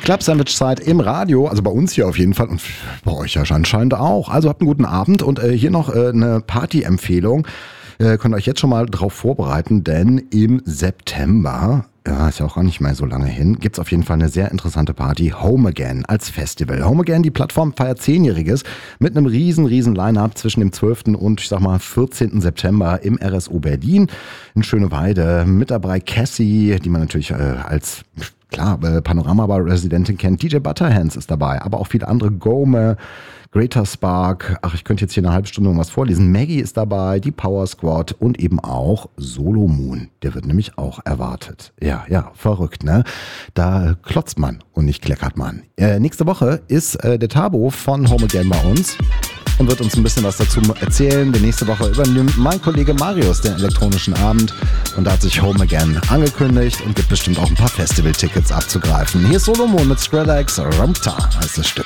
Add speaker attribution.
Speaker 1: Club-Sandwich-Zeit im Radio, also bei uns hier auf jeden Fall und bei euch ja anscheinend auch. Also habt einen guten Abend und hier noch eine Party-Empfehlung. Könnt euch jetzt schon mal drauf vorbereiten, denn im September, ja, ist ja auch gar nicht mehr so lange hin, gibt's auf jeden Fall eine sehr interessante Party, Home Again als Festival. Home Again, die Plattform feiert 10-Jähriges mit einem riesen Line-Up zwischen dem 12. und 14. September im RSO Berlin in Schöneweide. Mit dabei Cassie, die man natürlich als Panorama-Bar-Residentin kennt. DJ Butterhands ist dabei, aber auch viele andere. Gome, Greater Spark. Ach, ich könnte jetzt hier eine halbe Stunde was vorlesen. Maggie ist dabei, die Power Squad und eben auch Solo Moon. Der wird nämlich auch erwartet. Ja, verrückt, ne? Da klotzt man und nicht kleckert man. Nächste Woche ist der Tabo von Home Again bei uns und wird uns ein bisschen was dazu erzählen. Die nächste Woche übernimmt mein Kollege Marius den elektronischen Abend und da hat sich Home Again angekündigt und gibt bestimmt auch ein paar Festival-Tickets abzugreifen. Hier ist Solo Moon mit Skrillex, Ramta heißt das Stück.